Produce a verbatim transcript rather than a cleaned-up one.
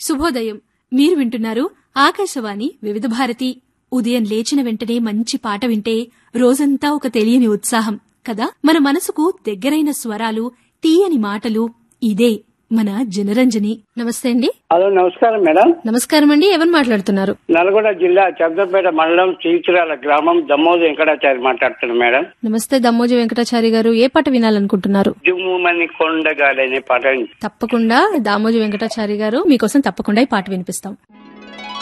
శుభోదయం. మీరు వింటున్నారు ఆకాశవాణి వివిధ భారతి. ఉదయం లేచిన వెంటనే మంచి పాట వింటే రోజంతా ఒక తెలియని ఉత్సాహం కదా. మన మనసుకు దగ్గరైన స్వరాలు, తీయని మాటలు, ఇదే మన జనరంజని. నమస్తే అండి. హలో, నమస్కారం మేడం. నమస్కారం అండి. ఎవరు మాట్లాడుతున్నారు? నల్గొండ జిల్లా చంద్రపేట మండలం చీచిరాల గ్రామం దమ్మోజు వెంకటాచారి మాట్లాడుతున్నాను మేడం. నమస్తే దమ్మోజు వెంకటాచారి గారు. ఏ పాట వినాలనుకుంటున్నారు? జుమ్ముమని కొండగాలి అనే పాట. తప్పకుండా దామోజు వెంకటాచారి గారు మీకోసం తప్పకుండా ఈ పాట వినిపిస్తాం.